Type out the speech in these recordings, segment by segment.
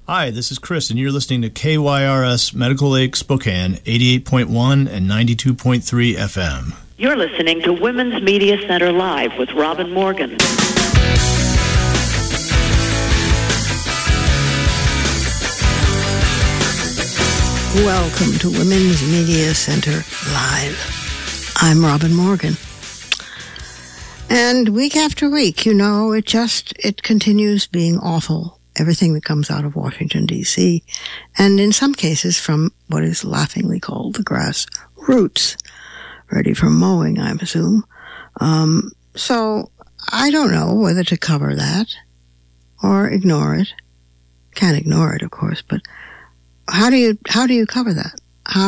Hi, this is Chris, and you're listening to KYRS Medical Lake Spokane, 88.1 and 92.3 FM. You're listening to Women's Media Center Live with Robin Morgan. Welcome to Women's Media Center Live. I'm Robin Morgan. And week after week, it continues being awful. Everything that comes out of Washington, D.C., and in some cases from what is laughingly called the grassroots, ready for mowing, I presume. So I don't know whether to cover that or ignore it. Can't ignore it, of course, but how do you cover that?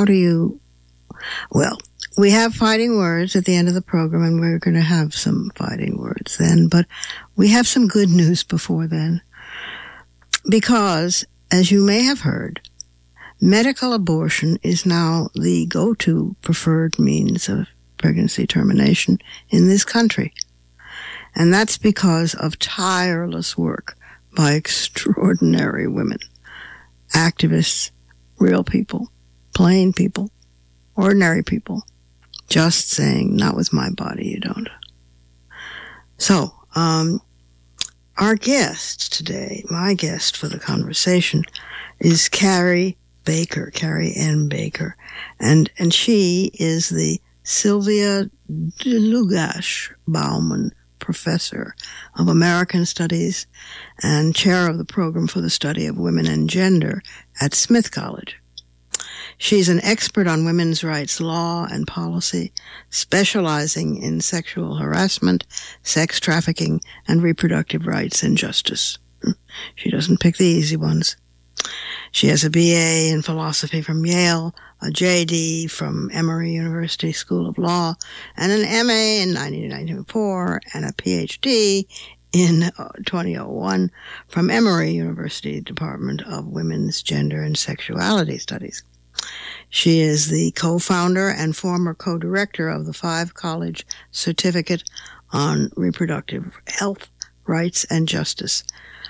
Well, we have fighting words at the end of the program, and we're going to have some fighting words then, but we have some good news before then. Because, as you may have heard, medical abortion is now the go-to preferred means of pregnancy termination in this country. And that's because of tireless work by extraordinary women, activists, real people, plain people, ordinary people, just saying, not with my body, you don't. So, our guest today, my guest for the conversation, is Carrie N. Baker. And she is the Sylvia DeLugash Bauman Professor of American Studies and Chair of the Program for the Study of Women and Gender at Smith College. She's an expert on women's rights law and policy, specializing in sexual harassment, sex trafficking, and reproductive rights and justice. She doesn't pick the easy ones. She has a BA in philosophy from Yale, a JD from Emory University School of Law, and an MA in 1994, and a PhD in 2001 from Emory University Department of Women's Gender and Sexuality Studies. She is the co-founder and former co-director of the 5-College Certificate on Reproductive Health, Rights, and Justice.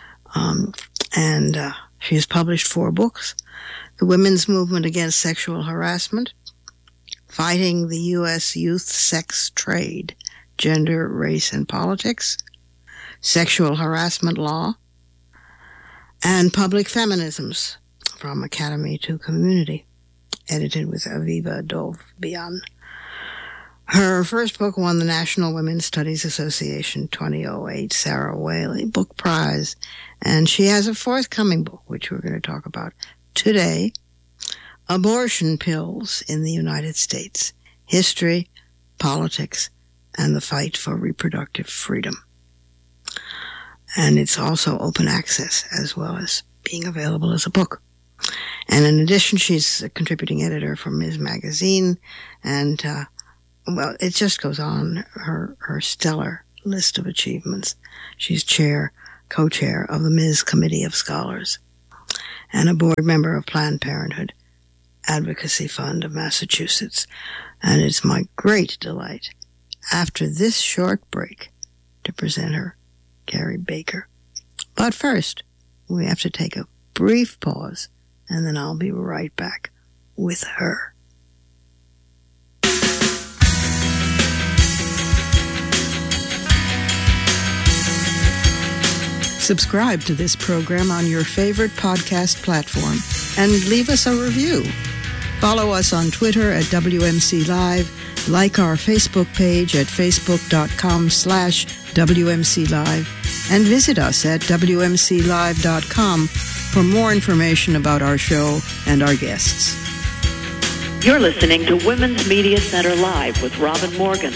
She has published 4 books: The Women's Movement Against Sexual Harassment, Fighting the U.S. Youth Sex Trade, Gender, Race, and Politics, Sexual Harassment Law, and Public Feminisms, From Academy to Community, edited with Aviva Dov-Bian. Her first book won the National Women's Studies Association 2008 Sarah Whaley Book Prize, and she has a forthcoming book, which we're going to talk about today, Abortion Pills in the United States, History, Politics, and the Fight for Reproductive Freedom. And it's also open access as well as being available as a book. And in addition, she's a contributing editor for Ms. Magazine, and, it just goes on, her stellar list of achievements. She's co-chair of the Ms. Committee of Scholars, and a board member of Planned Parenthood Advocacy Fund of Massachusetts. And it's my great delight, after this short break, to present her, Carrie Baker. But first, we have to take a brief pause, and then I'll be right back with her. Subscribe to this program on your favorite podcast platform and leave us a review. Follow us on Twitter at WMC Live, like our Facebook page at facebook.com/WMC Live, and visit us at WMCLive.com for more information about our show and our guests. You're listening to Women's Media Center Live with Robin Morgan.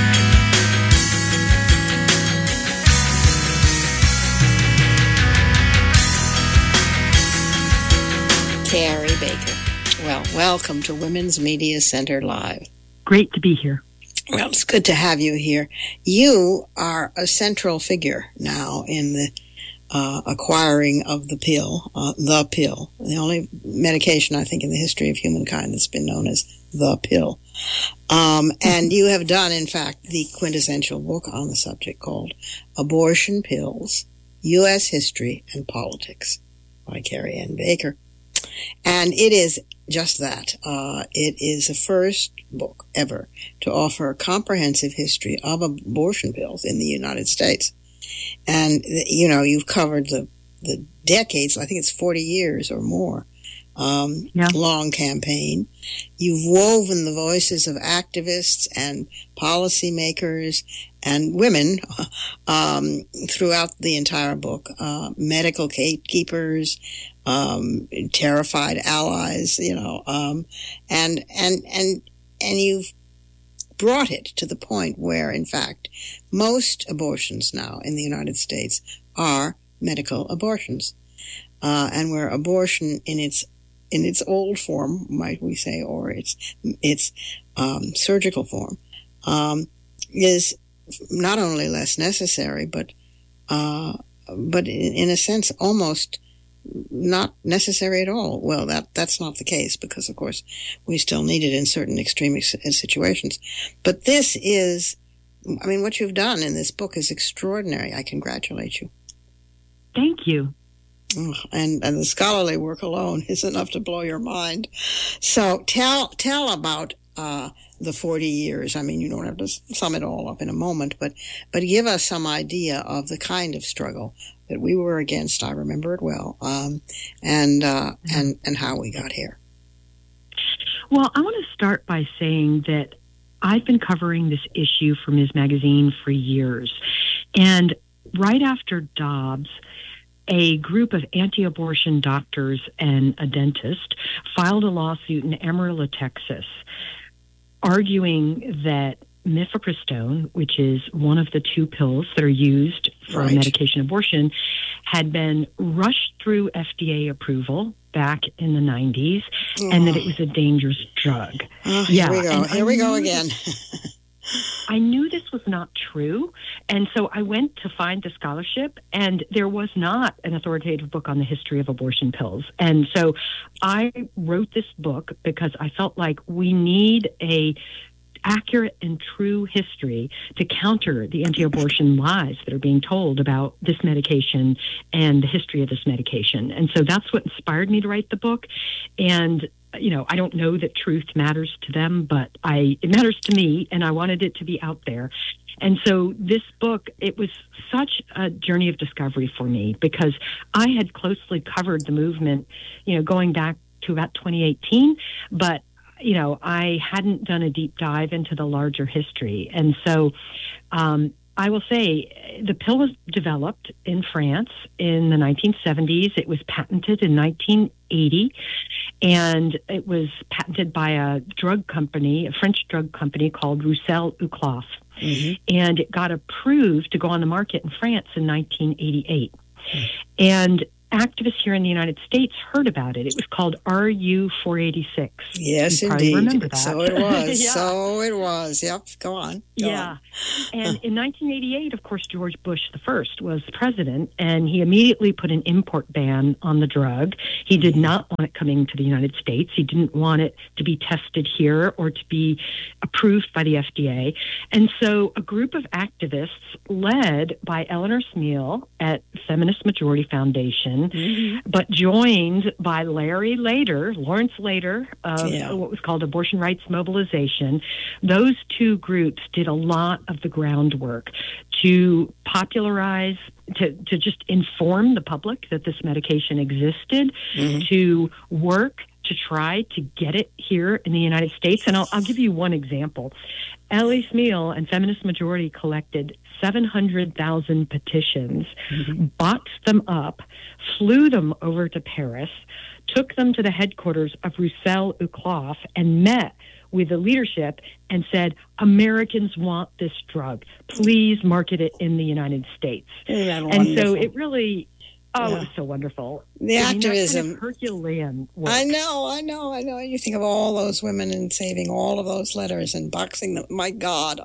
Carrie Baker. Well, welcome to Women's Media Center Live. Great to be here. Well, it's good to have you here. You are a central figure now in the acquiring of the pill, the only medication, I think, in the history of humankind that's been known as the pill. And you have done, in fact, the quintessential book on the subject called Abortion Pills, U.S. History and Politics. by Carrie Ann Baker. And it is just that. It is the first book ever to offer a comprehensive history of abortion pills in the United States. And, you've covered the decades, I think it's 40 years or more, long campaign. You've woven the voices of activists and policymakers and women throughout the entire book, medical gatekeepers, terrified allies, and you've brought it to the point where, in fact, most abortions now in the United States are medical abortions, and where abortion in its old form, might we say, or its surgical form, is not only less necessary, but in a sense almost not necessary at all. Well, that's not the case, because of course we still need it in certain extreme situations. But this is, what you've done in this book is extraordinary. I congratulate you. Thank you. And the scholarly work alone is enough to blow your mind. So tell about the 40 years. You don't have to sum it all up in a moment, but give us some idea of the kind of struggle that we were against. I remember it well, and how we got here. Well, I want to start by saying that I've been covering this issue for Ms. Magazine for years, and right after Dobbs, a group of anti-abortion doctors and a dentist filed a lawsuit in Amarillo, Texas, arguing that mifepristone, which is one of the two pills that are used for medication abortion, had been rushed through FDA approval back in the 90s, and that it was a dangerous drug. Here we go. Here we go again. I knew this was not true, and so I went to find the scholarship, and there was not an authoritative book on the history of abortion pills. And so I wrote this book because I felt like we need a accurate and true history to counter the anti-abortion lies that are being told about this medication and the history of this medication. And so that's what inspired me to write the book. And I don't know that truth matters to them, but it matters to me, and I wanted it to be out there. And so this book, it was such a journey of discovery for me, because I had closely covered the movement, going back to about 2018, but I hadn't done a deep dive into the larger history. And so I will say the pill was developed in France in the 1970s. It was patented in 1980, and it was patented by a drug company, a French drug company called Roussel Uclaf. Mm-hmm. And it got approved to go on the market in France in 1988. Mm-hmm. And activists here in the United States heard about it. It was called RU 486. Yes, you indeed. Remember that. So it was. Yeah. So it was. Yep. Go on. Go on. And in 1988, of course, George Bush the first was president, and he immediately put an import ban on the drug. He did not want it coming to the United States. He didn't want it to be tested here or to be approved by the FDA. And so a group of activists led by Eleanor Smeal at Feminist Majority Foundation, but joined by Lawrence Lader of what was called Abortion Rights Mobilization. Those two groups did a lot of the groundwork to popularize, to just inform the public that this medication existed, to work to try to get it here in the United States. And I'll give you one example. Ellie Smeal and Feminist Majority collected 700,000 petitions, boxed them up, flew them over to Paris, took them to the headquarters of Roussel Uclaf, and met with the leadership and said, Americans want this drug. Please market it in the United States. And so it really... Oh, it was so wonderful. The activism. Kind of Herculean work. I know. You think of all those women and saving all of those letters and boxing them. My God.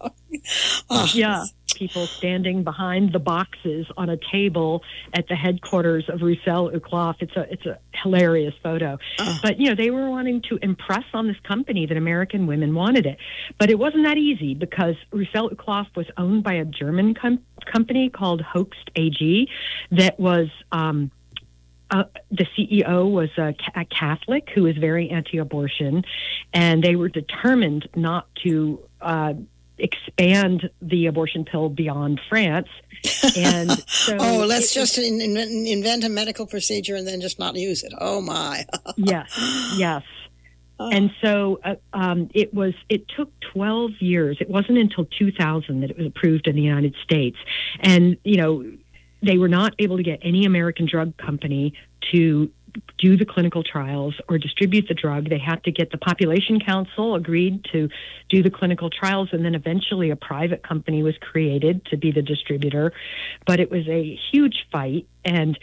Yeah. People standing behind the boxes on a table at the headquarters of Roussel Uclaf. It's a hilarious photo. But, they were wanting to impress on this company that American women wanted it. But it wasn't that easy, because Roussel Uclaf was owned by a German company called Hoechst AG that was the CEO was a Catholic who was very anti-abortion, and they were determined not to expand the abortion pill beyond France. And so let's just invent a medical procedure and then just not use it. Oh my. Yes. And so it took 12 years. It wasn't until 2000 that it was approved in the United States. And, they were not able to get any American drug company to do the clinical trials or distribute the drug. They had to get the Population Council agreed to do the clinical trials, and then eventually a private company was created to be the distributor. But it was a huge fight, and,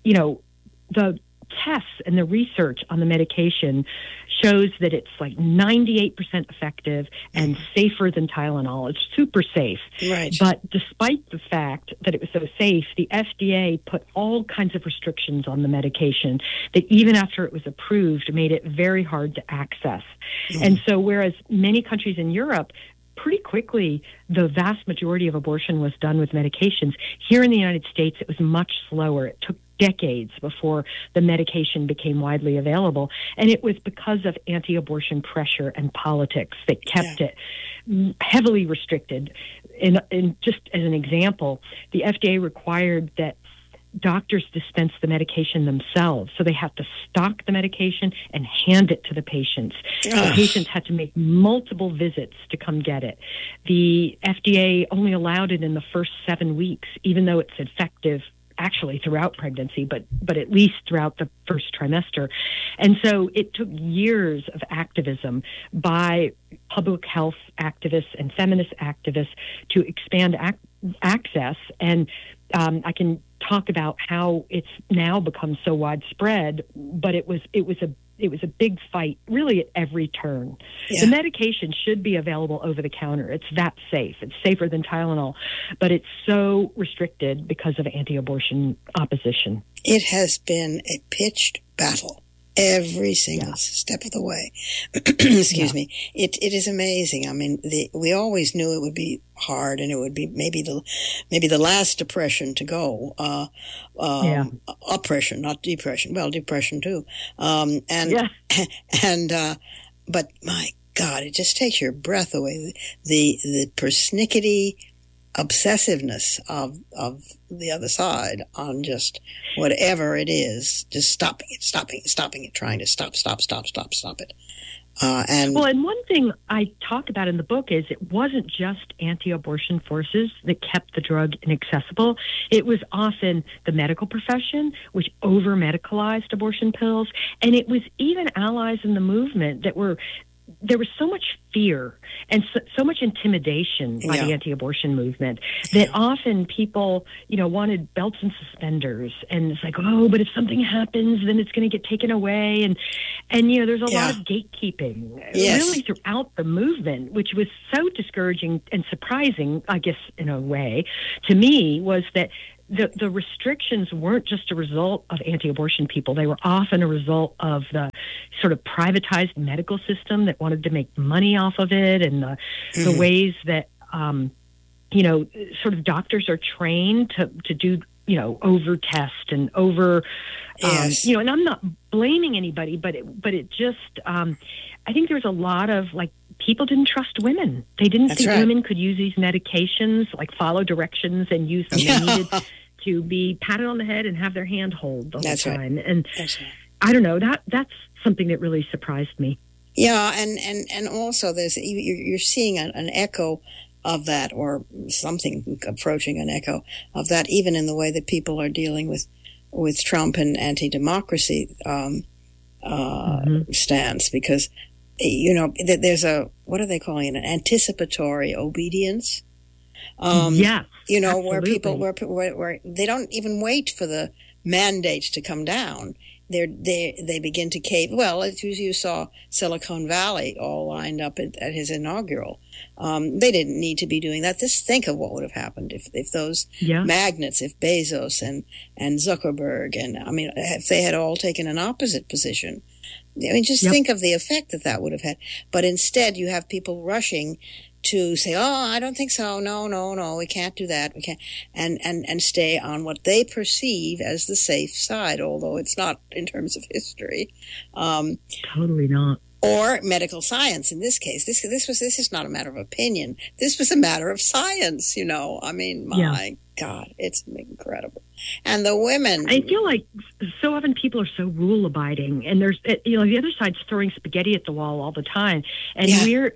the tests and the research on the medication shows that it's like 98% effective and safer than Tylenol. It's super safe. Right. But despite the fact that it was so safe, the FDA put all kinds of restrictions on the medication that even after it was approved made it very hard to access. And so whereas many countries in Europe, pretty quickly, the vast majority of abortion was done with medications. Here in the United States, it was much slower. It took decades before the medication became widely available. And it was because of anti-abortion pressure and politics that kept it heavily restricted. And just as an example, the FDA required that doctors dispense the medication themselves. So they have to stock the medication and hand it to the patients. The patients had to make multiple visits to come get it. The FDA only allowed it in the first 7 weeks, even though it's effective actually throughout pregnancy, but at least throughout the first trimester. And so it took years of activism by public health activists and feminist activists to expand access. And I can talk about how it's now become so widespread, but it was a big fight really at every turn. Yeah. The medication should be available over the counter. It's that safe. It's safer than Tylenol, but it's so restricted because of anti-abortion opposition. It has been a pitched battle every single step of the way. Excuse me. It is amazing. I mean, we always knew it would be hard, and it would be maybe the last depression to go. Oppression, not depression. Well, depression too. But my God, it just takes your breath away. The persnickety obsessiveness of the other side on just whatever it is, just stopping it, trying to stop it. And one thing I talk about in the book is it wasn't just anti-abortion forces that kept the drug inaccessible. It was often the medical profession, which over-medicalized abortion pills, and it was even allies in the movement that there was so much fear and so much intimidation by the anti-abortion movement that often people, wanted belts and suspenders. And it's like, but if something happens, then it's going to get taken away. And there's a lot of gatekeeping really throughout the movement, which was so discouraging and surprising, I guess, in a way, to me, was that the restrictions weren't just a result of anti-abortion people. They were often a result of the sort of privatized medical system that wanted to make money off of it, and the ways that, sort of doctors are trained to do, over test and over, and I'm not blaming anybody, but it just, I think there's a lot of people didn't trust women. They didn't think women could use these medications, follow directions and use them. They needed to be patted on the head and have their hand hold the whole time. And I don't know, that's something that really surprised me. Yeah, and also you're seeing an echo of that, or something approaching an echo of that, even in the way that people are dealing with Trump and anti-democracy stance, because there's what are they calling it? An anticipatory obedience. Where people, where they don't even wait for the mandate to come down. They begin to cave. Well, as you saw Silicon Valley all lined up at his inaugural. They didn't need to be doing that. Just think of what would have happened if those magnates, if Bezos and Zuckerberg, if they had all taken an opposite position. Just think of the effect that would have had. But instead, you have people rushing to say, I don't think so. No, we can't do that. We can't, and stay on what they perceive as the safe side, although it's not in terms of history. Totally not. Or medical science in this case. This is not a matter of opinion. This was a matter of science, I mean, my God, it's incredible. And the women... I feel like so often people are so rule-abiding, and there's, the other side's throwing spaghetti at the wall all the time. And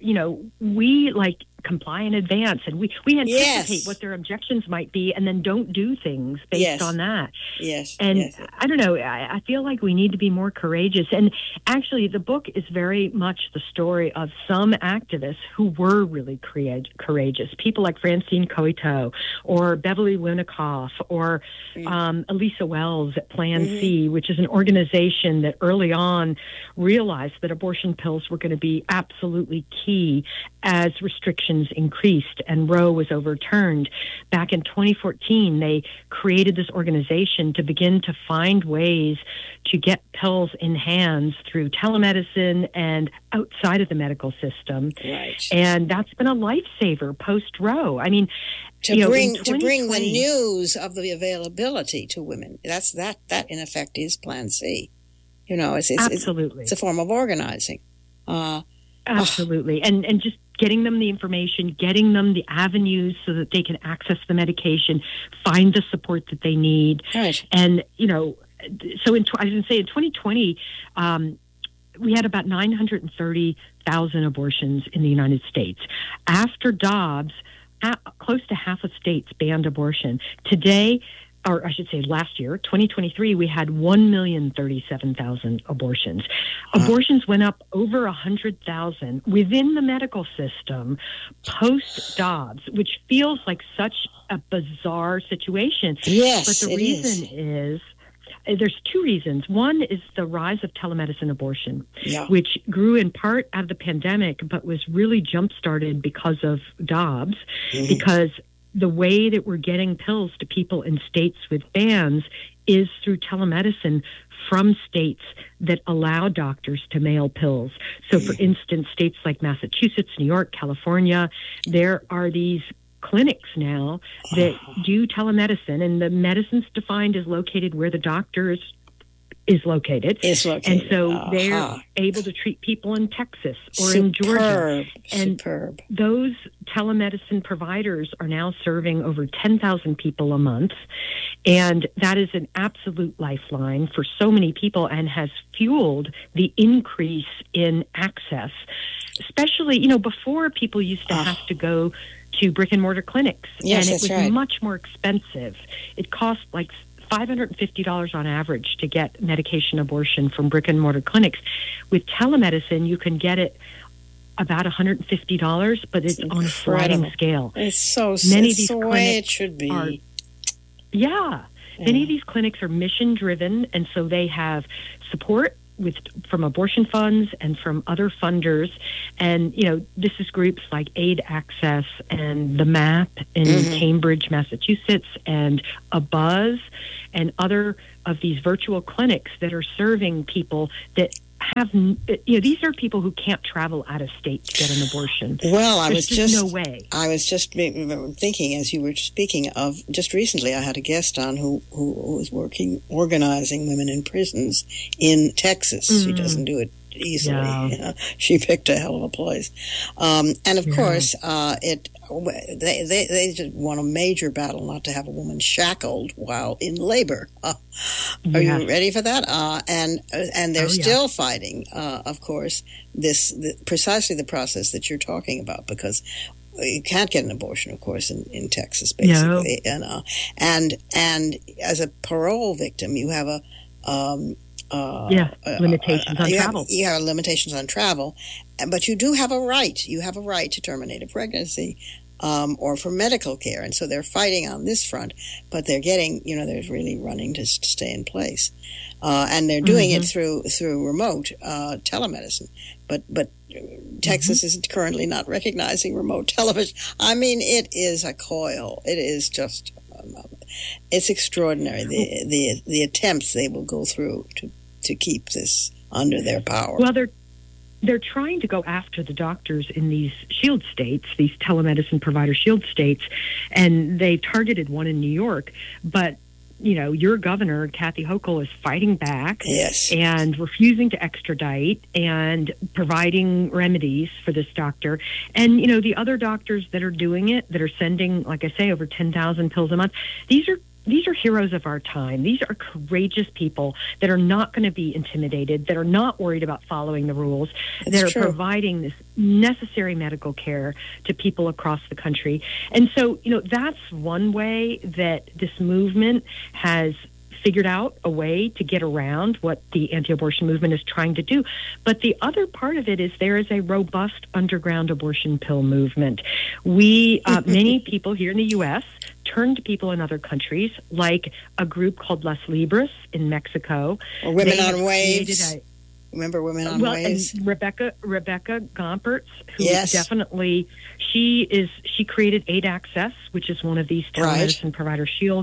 we like comply in advance, and we anticipate what their objections might be, and then don't do things based on that. Yes. And I don't know, I feel like we need to be more courageous. And actually, the book is very much the story of some activists who were really courageous. People like Francine Coito, or Beverly Winikoff, or Elisa Wells at Plan C, which is an organization that early on realized that abortion pills were going to be absolutely key as restrictions increased and Roe was overturned. Back in 2014, they created this organization to begin to find ways to get pills in hands through telemedicine and outside of the medical system. Right. And that's been a lifesaver post-Roe. I mean, to bring the news of the availability to women. That in effect is Plan C. Absolutely. It's a form of organizing. Absolutely. And just getting them the information, getting them the avenues so that they can access the medication, find the support that they need. Right. And, so in 2020, we had about 930,000 abortions in the United States. After Dobbs, close to half of states banned abortion. Today, or I should say last year, 2023, we had 1,037,000 abortions. Abortions went up over 100,000 within the medical system post-Dobbs, which feels like such a bizarre situation. Yes, but the reason is... There's two reasons. One is the rise of telemedicine abortion, which grew in part out of the pandemic, but was really jump-started because of Dobbs, because the way that we're getting pills to people in states with bans is through telemedicine from states that allow doctors to mail pills. So, for instance, states like Massachusetts, New York, California, there are these clinics now that do telemedicine, and the medicine's defined as located where the doctor is located. And so they're able to treat people in Texas or in Georgia. And those telemedicine providers are now serving over 10,000 people a month. And that is an absolute lifeline for so many people and has fueled the increase in access. Especially, before people used to have to go to brick and mortar clinics. Yes, and it was right. much more expensive. It cost like $550 on average to get medication abortion from brick and mortar clinics. With telemedicine, you can get it about $150, but it's on a sliding scale. It's so many of these the way it should be. Many of these clinics are mission driven, and so they have support from abortion funds and from other funders. And, this is groups like Aid Access and the MAP in Cambridge, Massachusetts, and ABUZZ, and other of these virtual clinics that are serving people that have, these are people who can't travel out of state to get an abortion. Well, There's no way. I was just thinking as you were speaking of, just recently I had a guest on who was organizing women in prisons in Texas. She doesn't do it easily. Yeah. She picked a hell of a place. And of course, they just won a major battle not to have a woman shackled while in labor. Are you ready for that? And they're still fighting, of course, precisely the process that you're talking about, because you can't get an abortion, of course, in Texas, basically. No. And as a parole victim, you have limitations on travel. You have limitations on travel, but you do have a right. You have a right to terminate a pregnancy or for medical care. And so they're fighting on this front, but they're getting, they're really running to stay in place. And they're doing it through remote telemedicine. But Texas is currently not recognizing remote television. I mean, it is a coil. It is just... it's extraordinary the attempts they will go through to keep this under their power. Well, they're trying to go after the doctors in these shield states, these telemedicine provider shield states, and they targeted one in New York. But, you know, your governor, Kathy Hochul, is fighting back and refusing to extradite and providing remedies for this doctor. And, you know, the other doctors that are doing it, that are sending, like I say, over 10,000 pills a month, these are heroes of our time. These are courageous people that are not going to be intimidated, that are not worried about following the rules, that are providing this necessary medical care to people across the country. And so, you know, that's one way that this movement has figured out a way to get around what the anti-abortion movement is trying to do. But the other part of it is there is a robust underground abortion pill movement. We, many people here in the U.S., turn to people in other countries, like a group called Las Libres in Mexico. Or Women on Waves. Remember Women on Waves? And Rebecca Gompertz, who definitely, she created Aid Access, which is one of these telemedicine provider shield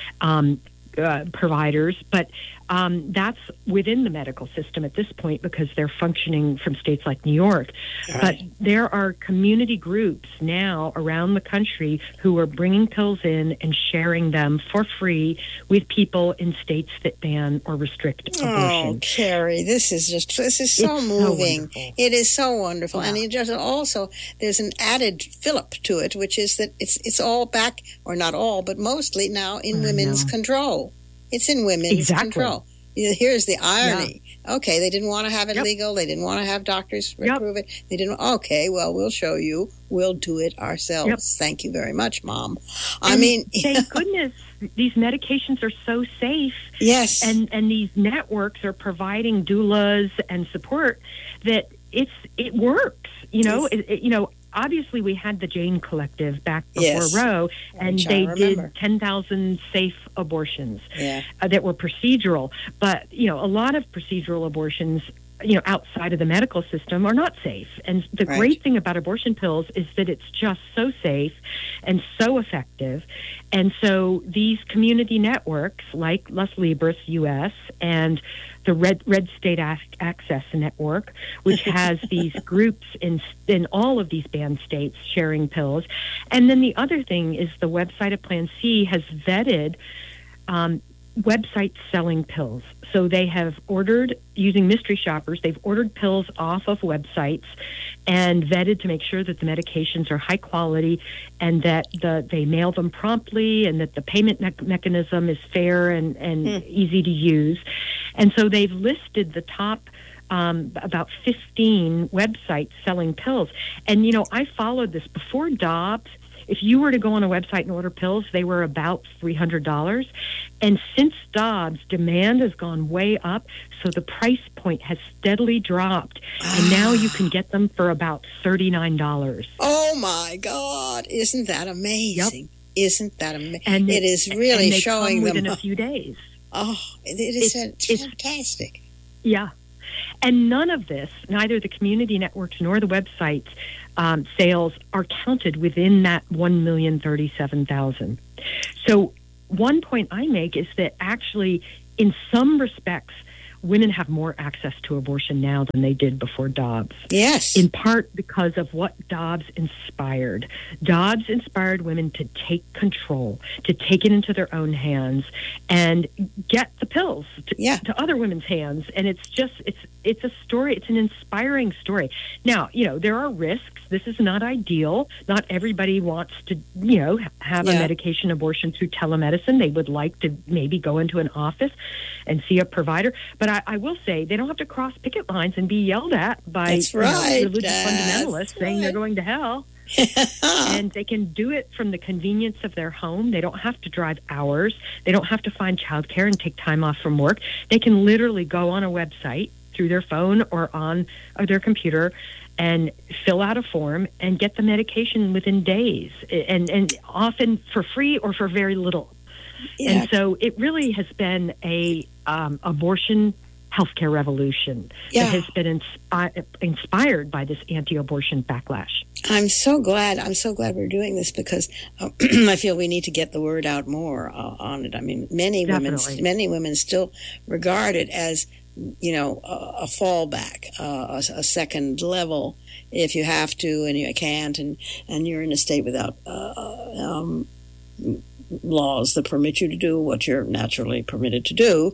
providers, but that's within the medical system at this point because they're functioning from states like New York. Right. But there are community groups now around the country who are bringing pills in and sharing them for free with people in states that ban or restrict abortion. Oh, Carrie, this is so moving. It is so wonderful. Yeah. And it just also, there's an added fillip to it, which is that it's all back, or not all, but mostly now in women's control. It's in women's control. Here's the irony. Yeah. Okay, they didn't want to have it legal. They didn't want to have doctors approve it. They didn't. Okay, well, we'll show you. We'll do it ourselves. Yep. Thank you very much, Mom. Thank goodness these medications are so safe. Yes. And these networks are providing doulas and support that it works. You know, obviously, we had the Jane Collective back before Roe, and they did 10,000 safe abortions that were procedural. But, you know, a lot of procedural abortions, you know, outside of the medical system are not safe. And the great thing about abortion pills is that it's just so safe and so effective. And so these community networks like Las Libres US and the Red State Access Network, which has these groups in all of these banned states sharing pills. And then the other thing is the website of Plan C has vetted websites selling pills. So they have ordered, using mystery shoppers, they've ordered pills off of websites and vetted to make sure that the medications are high quality and that they mail them promptly and that the payment mechanism is fair and easy to use. And so they've listed the top about 15 websites selling pills. And, you know, I followed this before Dobbs. If you were to go on a website and order pills, they were about $300. And since Dobbs, demand has gone way up, so the price point has steadily dropped. And now you can get them for about $39. Oh, my God. Isn't that amazing? Yep. Isn't that amazing? And it is really showing them within a few days. Oh, it's fantastic. Yeah. And none of this, neither the community networks nor the websites, sales are counted within that 1,037,000. So one point I make is that actually, in some respects, women have more access to abortion now than they did before Dobbs. Yes. In part because of what Dobbs inspired. Dobbs inspired women to take control, to take it into their own hands and get the pills to other women's hands. And it's just, it's a story. It's an inspiring story. Now, you know, there are risks. This is not ideal. Not everybody wants to, you know, have a medication abortion through telemedicine. They would like to maybe go into an office and see a provider. But I will say they don't have to cross picket lines and be yelled at by religious fundamentalists saying they're going to hell. And they can do it from the convenience of their home. They don't have to drive hours. They don't have to find childcare and take time off from work. They can literally go on a website through their phone or on their computer and fill out a form and get the medication within days, and often for free or for very little. Yeah. And so it really has been a abortion healthcare revolution that has been inspired by this anti-abortion backlash. I'm so glad we're doing this because I feel we need to get the word out more on it. I mean, many women still regard it as a fallback, a second level if you have to and you can't, and you're in a state without laws that permit you to do what you're naturally permitted to do.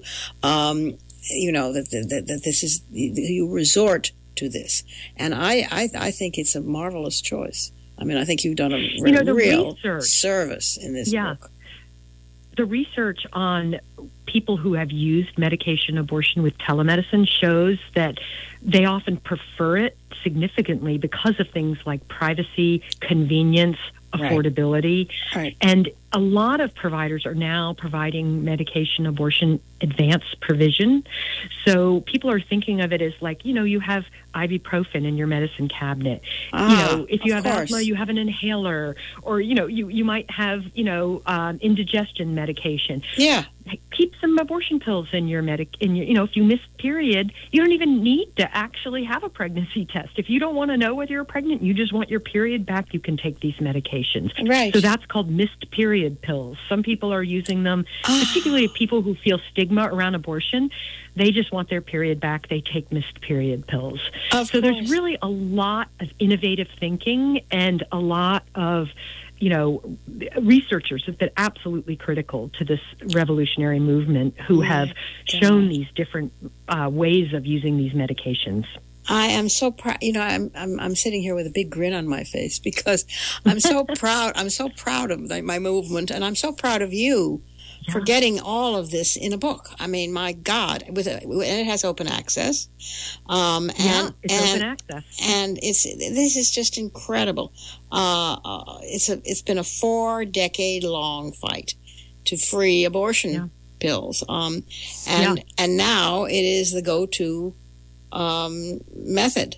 That this is, you resort to this, and I think it's a marvelous choice. I mean, I think you've done a real service in this book. The research on people who have used medication abortion with telemedicine shows that they often prefer it significantly because of things like privacy, convenience, affordability. Right. And a lot of providers are now providing medication abortion advance provision. So people are thinking of it as like, you have ibuprofen in your medicine cabinet. If you have asthma, you have an inhaler, or, you might have, indigestion medication. Yeah. Keep some abortion pills in your if you miss period, you don't even need to actually have a pregnancy test. If you don't want to know whether you're pregnant, you just want your period back, you can take these medications. Right. So that's called missed period pills. Some people are using them, particularly people who feel stigma around abortion. They just want their period back. They take missed period pills. So there's really a lot of innovative thinking and a lot of researchers have been absolutely critical to this revolutionary movement who have shown these different ways of using these medications. I am so proud. I'm sitting here with a big grin on my face because I'm so proud. I'm so proud of my movement, and I'm so proud of you for getting all of this in a book. I mean, my God, and it has open access. It's open access, and this is just incredible. It's been a 4-decade-long fight to free abortion pills, and now it is the go-to method.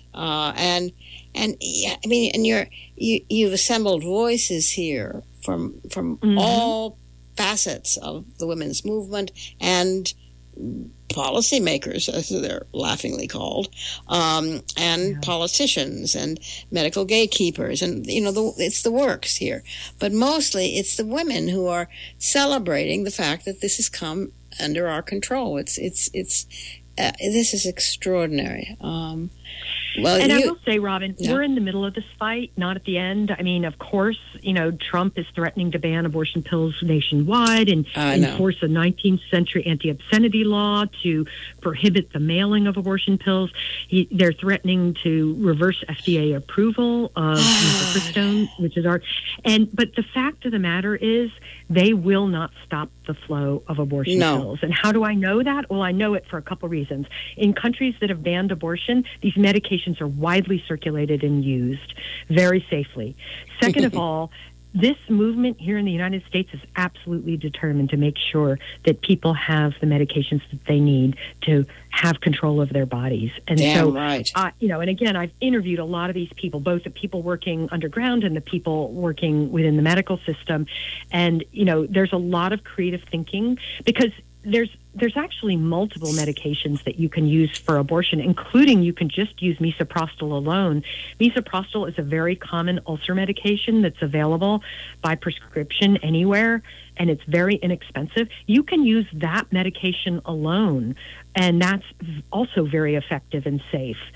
You've assembled voices here from all facets of the women's movement and policymakers, as they're laughingly called, and politicians and medical gatekeepers, and it's the works here. But mostly, it's the women who are celebrating the fact that this has come under our control. This is extraordinary. I will say, Robin, we're in the middle of this fight, not at the end. I mean, of course, Trump is threatening to ban abortion pills nationwide and enforce a 19th century anti-obscenity law to prohibit the mailing of abortion pills. They're threatening to reverse FDA approval of mifepristone, which is but the fact of the matter is they will not stop the flow of abortion pills. And how do I know that? Well, I know it for a couple reasons. In countries that have banned abortion, these medications are widely circulated and used very safely. Second of all, this movement here in the United States is absolutely determined to make sure that people have the medications that they need to have control of their bodies. And and again, I've interviewed a lot of these people, both the people working underground and the people working within the medical system. And, there's a lot of creative thinking because there's actually multiple medications that you can use for abortion, including you can just use misoprostol alone. Misoprostol is a very common ulcer medication that's available by prescription anywhere, and it's very inexpensive. You can use that medication alone, and that's also very effective and safe.